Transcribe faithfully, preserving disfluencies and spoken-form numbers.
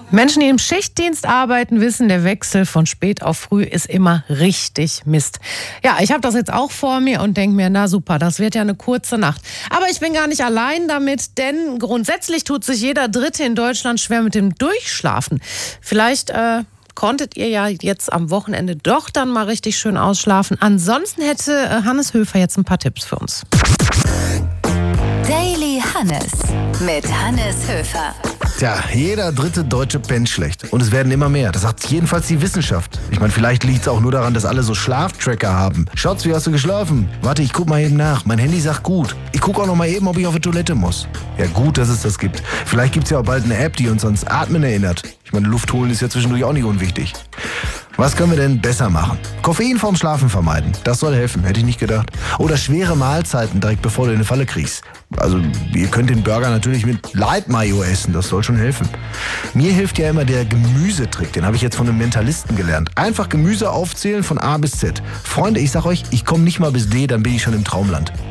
Menschen, die im Schichtdienst arbeiten, wissen, der Wechsel von spät auf früh ist immer richtig Mist. Ja, ich habe das jetzt auch vor mir und denke mir, na super, das wird ja eine kurze Nacht. Aber ich bin gar nicht allein damit, denn grundsätzlich tut sich jeder Dritte in Deutschland schwer mit dem Durchschlafen. Vielleicht äh, konntet ihr ja jetzt am Wochenende doch dann mal richtig schön ausschlafen. Ansonsten hätte äh, Hannes Höfer jetzt ein paar Tipps für uns. Daily Hannes mit Hannes Höfer. Tja, jeder dritte Deutsche pennt schlecht. Und es werden immer mehr. Das sagt jedenfalls die Wissenschaft. Ich meine, vielleicht liegt es auch nur daran, dass alle so Schlaftracker haben. Schatz, wie hast du geschlafen? Warte, ich guck mal eben nach. Mein Handy sagt gut. Ich guck auch noch mal eben, ob ich auf die Toilette muss. Ja, gut, dass es das gibt. Vielleicht gibt es ja auch bald eine App, die uns ans Atmen erinnert. Ich meine, Luft holen ist ja zwischendurch auch nicht unwichtig. Was können wir denn besser machen? Koffein vorm Schlafen vermeiden. Das soll helfen, hätte ich nicht gedacht. Oder schwere Mahlzeiten direkt bevor du in eine Falle kriegst. Also, ihr könnt den Burger natürlich mit Light Mayo essen, das soll schon helfen. Mir hilft ja immer der Gemüsetrick, den habe ich jetzt von einem Mentalisten gelernt. Einfach Gemüse aufzählen von A bis Z. Freunde, ich sag euch, ich komme nicht mal bis D, dann bin ich schon im Traumland.